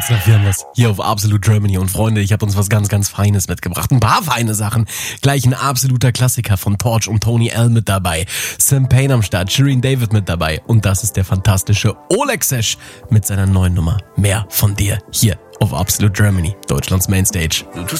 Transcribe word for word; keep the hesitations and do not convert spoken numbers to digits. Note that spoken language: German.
Wir haben was hier auf Absolute Germany und Freunde, ich habe uns was ganz, ganz Feines mitgebracht. Ein paar feine Sachen. Gleich ein absoluter Klassiker von Torch und Tony L mit dabei. Sam Payne am Start, Shireen David mit dabei. Und das ist der fantastische Oleg Sesh mit seiner neuen Nummer. Mehr von dir hier auf Absolute Germany, Deutschlands Mainstage. Du tust